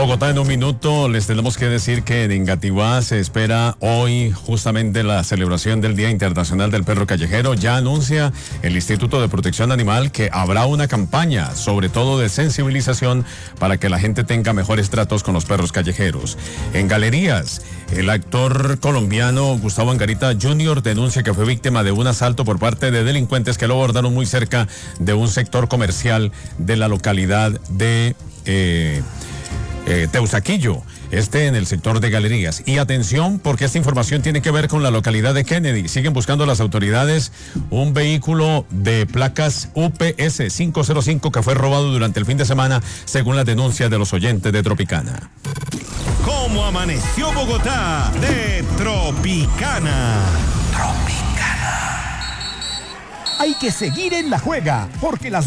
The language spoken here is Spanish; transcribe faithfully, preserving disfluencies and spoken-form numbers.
Bogotá en un minuto. Les tenemos que decir que en Engativá se espera hoy justamente la celebración del Día Internacional del Perro Callejero. Ya anuncia el Instituto de Protección Animal que habrá una campaña, sobre todo de sensibilización, para que la gente tenga mejores tratos con los perros callejeros. En Galerías, el actor colombiano Gustavo Angarita junior denuncia que fue víctima de un asalto por parte de delincuentes que lo abordaron muy cerca de un sector comercial de la localidad de eh, eh, Teusaquillo, este en el sector de Galerías. Y atención, porque esta información tiene que ver con la localidad de Kennedy. Siguen buscando las autoridades un vehículo de placas U P S cinco cero cinco que fue robado durante el fin de semana, según las denuncias de los oyentes de Tropicana. ¿Cómo amaneció Bogotá? De Tropicana. Tropicana. Hay que seguir en la juega, porque las